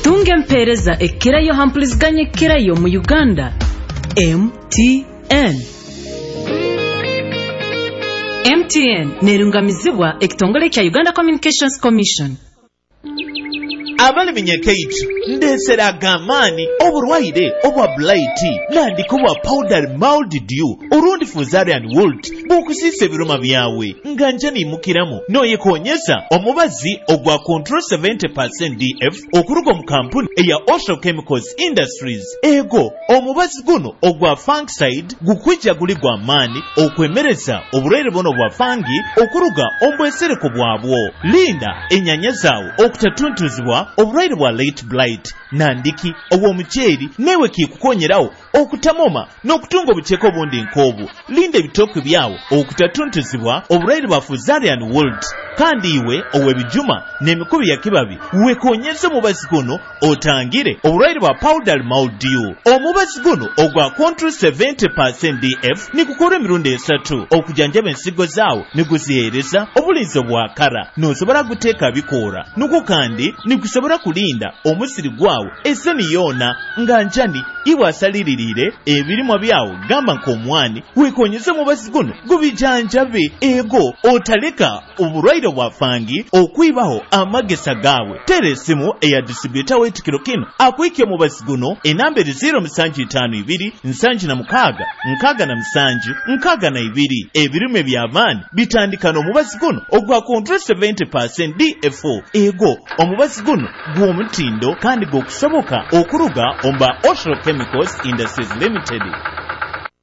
tunge mpereza ekirayo hampuliziganye ekirayo mu Uganda MTN. MTN nerungamizibwa ekitongole kya Uganda Communications Commission. Abali Keiti ndesera gamani oburwaire obwa blight nandiko bwa powder mildew urundi fuzarian wilt bukusise biruma byawe nganja ni mukiramu noye konyesa omubazi ogwa control 70% DF okuruga mu kampuni eya Ocean Chemicals Industries. Ego omubazi guno ogwa fungicide gukwijja guli gwa mani okwemereza oburwaire bono bwa fangi okuruga ombwesereko bwabwo. Linda enyanya zaawo okutatuntuzibwa obulwaire bwa late blight nandiki obw'omuceeri newe kikukonyerawo okutamoma n'okutunga obuceeko obundi nk'obwo. Linda ebitooke byawo okutatuntuzibwa obulwaire bwa fusarian wilt kandi iwe ow'ebijuma n'emikubi ya kibabi wekonyeza omubazi guno otangire obulwaire bwa powder mildew. Omubazi guno ogwa control 70% DF nikukola emirundi 3 okujanjaba ensigo zaawo niguzihereza obulinzi obwakara n'osobola guteeka bikoora nuko kandi nikusobola kulinda omusiri gwawo eseni yoona nga njani iwe asalirire ebirimwa byawo gamba nk'omwani wekonyeza omubazi guno gubijanjabe. Ego otaleka obulwaire bwa fangi okwibaho amagesa gawe. Tere esimu eya distributor w'ekikiro kino akwike omubazi guno enamba 0752 76 67 62 ebirime by'amaani bitandika n'omubazi guno ogwa control 70% DFO. Ego omubazi guno gw'omutindo kandi gw'okusoboka okuruga omba Ocean Chemicals Industries Limited.